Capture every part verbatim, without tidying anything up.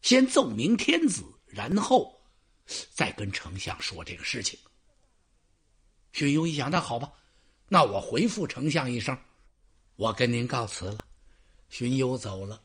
先奏明天子，然后再跟丞相说这个事情。荀攸一想，那好吧，那我回复丞相一声，我跟您告辞了。荀攸走了。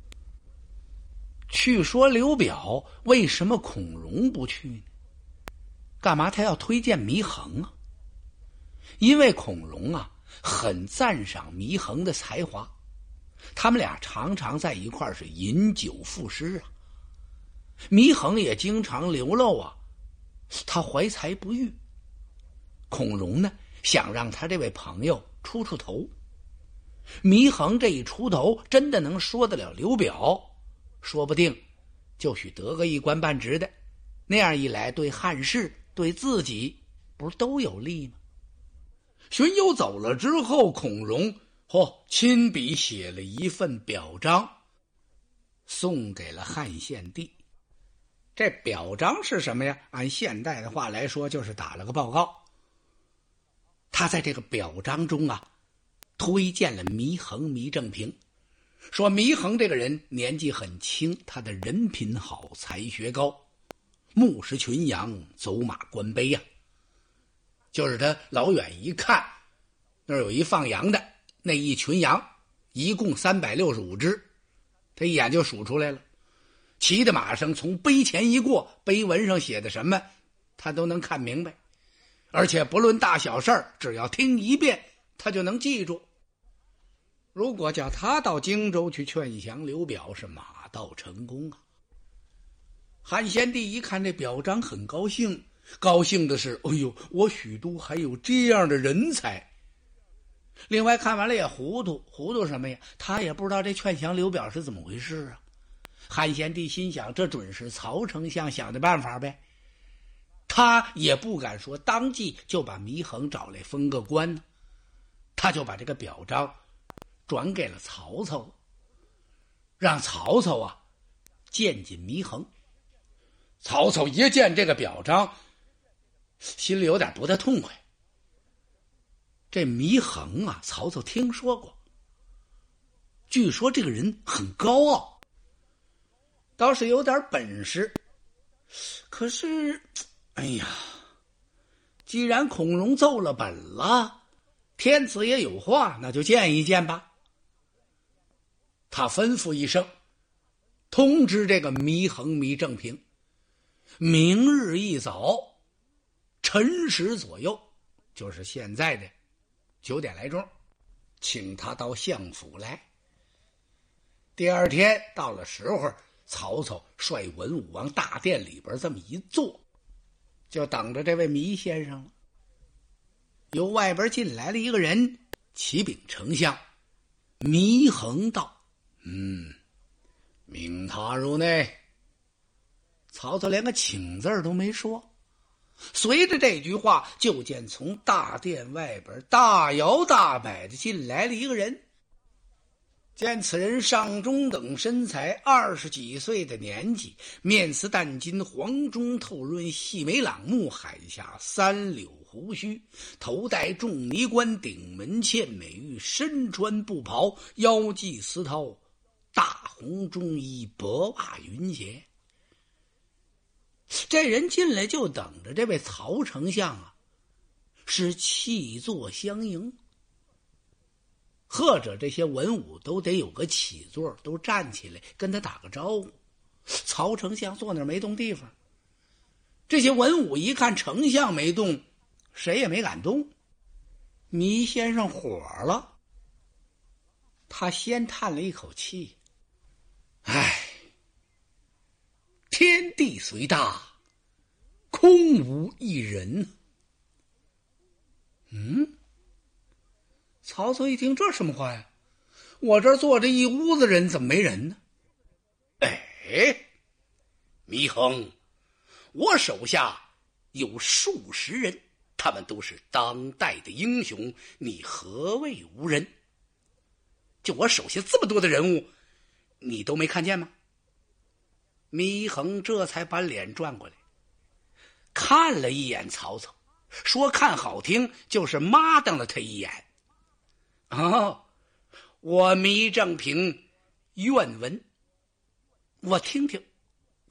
去说刘表为什么孔融不去呢？干嘛他要推荐祢衡啊？因为孔融啊很赞赏祢衡的才华，他们俩常常在一块儿是饮酒赋诗啊。祢衡也经常流露啊他怀才不遇，孔融呢想让他这位朋友出出头。祢衡这一出头，真的能说得了刘表，说不定就许得个一官半职的，那样一来对汉室对自己不是都有利吗？荀攸走了之后，孔融嚯亲笔写了一份表彰，送给了汉献帝。这表彰是什么呀？按现代的话来说，就是打了个报告。他在这个表彰中啊推荐了祢衡祢正平，说祢衡这个人年纪很轻，他的人品好，才学高，目视群羊，走马观碑呀、啊。就是他老远一看，那儿有一放羊的，那一群羊一共三百六十五只，他一眼就数出来了。骑的马上从碑前一过，碑文上写的什么他都能看明白，而且不论大小事儿，只要听一遍他就能记住。如果叫他到荆州去劝降刘表，是马到成功啊。汉献帝一看这表彰很高兴，高兴的是，哎呦，我许都还有这样的人才。另外看完了也糊涂，糊涂什么呀？他也不知道这劝降刘表是怎么回事啊。汉献帝心想，这准是曹丞相想的办法呗。他也不敢说当即就把祢衡找来封个官呢，他就把这个表彰转给了曹操，让曹操啊见见祢衡。曹操一见这个表彰，心里有点不太痛快。这祢衡啊，曹操听说过，据说这个人很高傲，倒是有点本事。可是哎呀，既然孔融奏了本了，天子也有话，那就见一见吧。他吩咐一声，通知这个祢衡祢正平，明日一早辰时左右，就是现在的九点来钟，请他到相府来。第二天到了时候，曹操率文武往大殿里边这么一坐，就等着这位祢先生了。由外边进来了一个人，启禀丞相。祢衡道：嗯，命他入内。曹操连个请字都没说，随着这句话，就见从大殿外边大摇大摆的进来了一个人。见此人上中等身材，二十几岁的年纪，面似淡金，黄中透润，细眉朗目，海下三绺胡须，头戴重泥冠，顶门嵌美玉，身穿布袍，腰系丝绦，大红中衣，薄袜云鞋。这人进来就等着这位曹丞相啊是气座相迎，或者这些文武都得有个起座，都站起来跟他打个招呼。曹丞相坐那儿没动地方，这些文武一看丞相没动，谁也没敢动。祢先生火了，他先叹了一口气，唉，天地虽大，空无一人。嗯，曹操一听，这什么话呀？我这儿坐着一屋子人，怎么没人呢？哎，祢衡，我手下有数十人，他们都是当代的英雄，你何谓无人？就我手下这么多的人物，你都没看见吗？祢衡这才把脸转过来，看了一眼曹操，说看好听就是妈瞪了他一眼。哦，我祢正平愿闻，我听听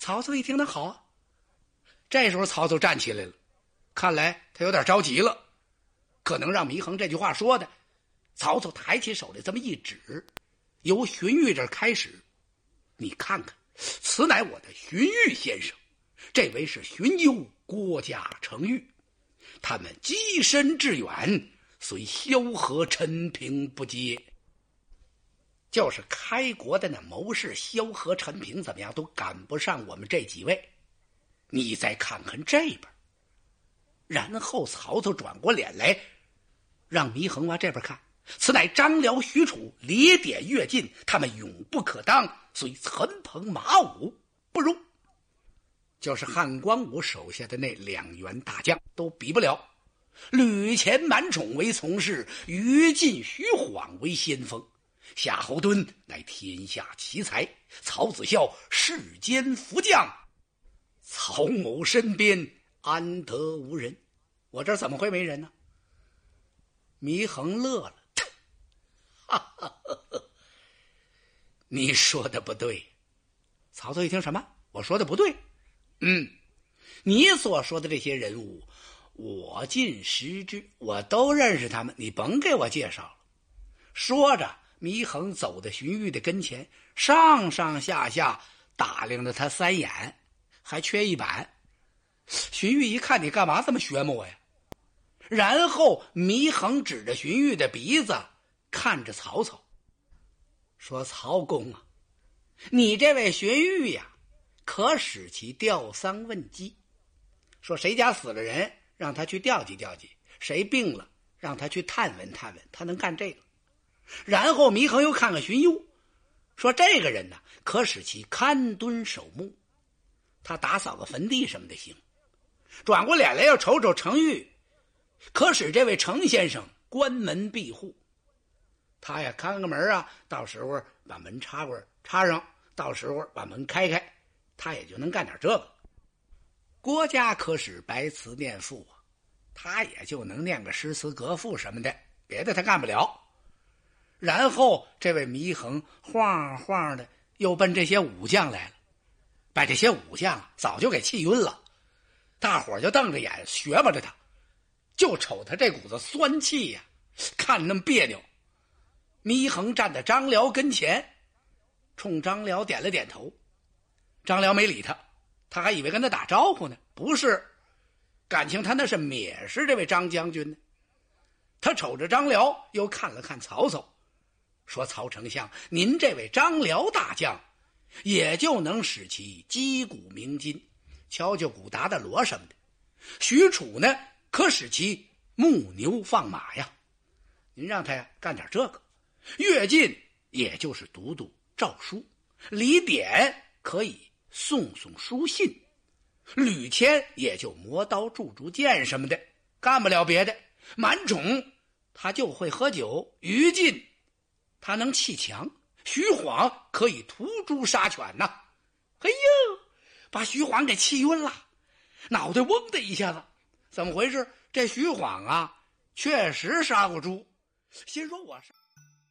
曹操一听，那好啊。这时候曹操站起来了，看来他有点着急了，可能让祢衡这句话说的。曹操抬起手来这么一指，由荀彧这儿开始，你看看，此乃我的荀彧先生，这位是荀攸、郭嘉、程昱，他们跻身致远，虽萧何、陈平不接。就是开国的那谋士萧何、陈平怎么样都赶不上我们这几位。你再看看这边。然后曹操转过脸来，让祢衡往这边看，此乃张辽、许褚、列典、乐进，他们勇不可当，虽陈彭、马武不如。就是汉光武手下的那两员大将都比不了。吕虔、满宠为从事，于禁、徐晃为先锋，夏侯惇乃天下奇才，曹子孝世间福将，曹某身边安得无人？我这怎么会没人呢？祢衡乐了，哈哈哈哈，你说的不对。曹操一听，什么？我说的不对？嗯，你所说的这些人物，我尽识之，我都认识他们，你甭给我介绍了。说着，祢衡走到荀彧的跟前，上上下下打量了他三眼，还缺一板。荀彧一看，你干嘛这么学摸我呀？然后祢衡指着荀彧的鼻子，看着曹操，说：曹公啊，你这位荀彧呀，可使其吊丧问祭。说谁家死了人，让他去吊祭吊祭；谁病了，让他去探问探问，他能干这个。然后祢衡又看看荀攸，说这个人呢，可使其看墩守墓，他打扫个坟地什么的行。转过脸来要瞅瞅程昱，可使这位程先生关门闭户，他呀看个门啊，到时候把门插过插上，到时候把门开开，他也就能干点这个。郭嘉可使白词念赋啊，他也就能念个诗词歌赋什么的，别的他干不了。然后这位祢衡晃晃的又奔这些武将来了，把这些武将早就给气晕了，大伙就瞪着眼学吧着他，就瞅他这股子酸气呀、啊，看那么别扭。祢衡站在张辽跟前，冲张辽点了点头。张辽没理他，他还以为跟他打招呼呢，不是，感情他那是蔑视这位张将军呢。他瞅着张辽，又看了看曹操，说：曹丞相，您这位张辽大将，也就能使其击鼓鸣金，敲敲鼓打打锣什么的。许褚呢，可使其牧牛放马呀，您让他呀干点这个。乐进也就是读读诏书，李典可以送送书信，吕谦也就磨刀铸铸剑什么的，干不了别的。满宠他就会喝酒，于禁他能砌墙，徐晃可以屠猪杀犬呐、啊。哎呦，把徐晃给气晕了，脑袋嗡的一下子，怎么回事？这徐晃啊，确实杀过猪，心说我是。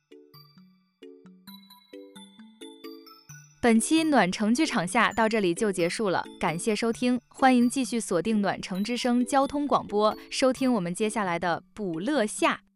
本期暖城剧场下到这里就结束了，感谢收听，欢迎继续锁定暖城之声交通广播，收听我们接下来的补乐下。